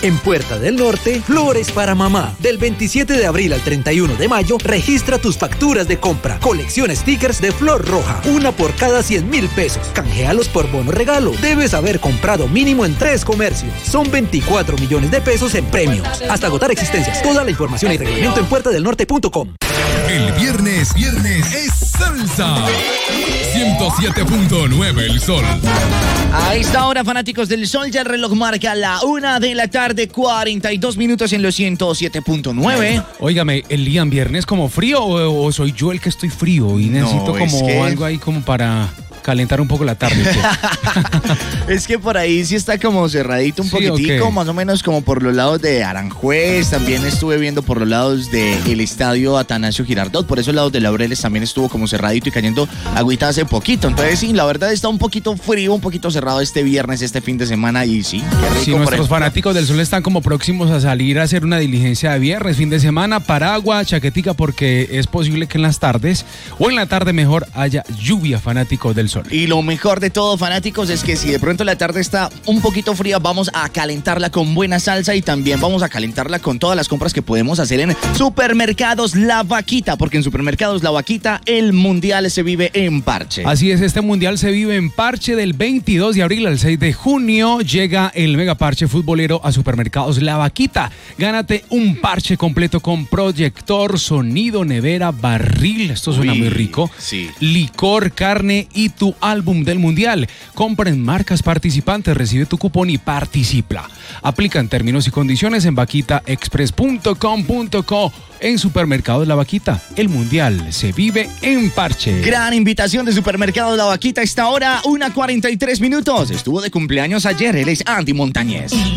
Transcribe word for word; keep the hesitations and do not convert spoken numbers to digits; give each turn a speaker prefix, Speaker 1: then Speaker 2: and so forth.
Speaker 1: En Puerta del Norte, flores para mamá. Del veintisiete de abril al treinta y uno de mayo, registra tus facturas de compra. Colecciona stickers de flor roja, una por cada cien mil pesos. Canjealos por bono regalo. Debes haber comprado mínimo en tres comercios. Son veinticuatro millones de pesos en premios. Hasta agotar existencias. Toda la información y reglamento en puerta del norte punto com.
Speaker 2: El viernes, viernes es salsa. ciento siete punto nueve El Sol.
Speaker 3: A esta hora, fanáticos del Sol, ya el reloj marca la una de la tarde, cuarenta y dos minutos en los ciento siete punto nueve.
Speaker 4: Óigame, ¿el día viernes como frío o, o soy yo el que estoy frío y necesito
Speaker 3: No,
Speaker 4: como
Speaker 3: que...
Speaker 4: algo ahí como para calentar un poco la tarde?
Speaker 3: Es que por ahí sí está como cerradito un
Speaker 4: sí,
Speaker 3: poquitico,
Speaker 4: okay.
Speaker 3: Más o menos como por los lados de Aranjuez. También estuve viendo por los lados del estadio Atanasio Girardot. Por esos lados de Laureles también estuvo como cerradito y cayendo agüita hace poquito. Entonces sí, la verdad está un poquito frío, un poquito cerrado este viernes, este fin de semana. Y sí, qué rico.
Speaker 4: Sí, nuestros fanáticos del Sol están como próximos a salir a hacer una diligencia de viernes, fin de semana, paraguas, chaquetica, porque es posible que en las tardes o en la tarde mejor haya lluvia, fanáticos del Sol.
Speaker 3: Y lo mejor de todo, fanáticos, es que si de pronto la tarde está un poquito fría, vamos a calentarla con buena salsa y también vamos a calentarla con todas las compras que podemos hacer en Supermercados La Vaquita, porque en Supermercados La Vaquita el mundial se vive en parche.
Speaker 4: Así es, este mundial se vive en parche. Del veintidós de abril al seis de junio llega el mega parche futbolero a Supermercados La Vaquita. Gánate un parche completo con proyector, sonido, nevera, barril, esto suena
Speaker 3: Uy,
Speaker 4: muy rico,
Speaker 3: sí.
Speaker 4: Licor, carne y tu álbum del mundial. Compra en marcas participantes, recibe tu cupón y participa. Aplica en términos y condiciones en vaquita express punto com punto co. En Supermercados La Vaquita, el mundial se vive en parche.
Speaker 3: Gran invitación de Supermercados La Vaquita a esta hora, una cuarenta y tres minutos. Estuvo de cumpleaños ayer, él es Andy Montañez.